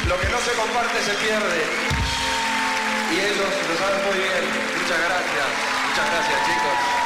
Lo que no se comparte se pierde. Y ellos lo saben muy bien. Muchas gracias, chicos.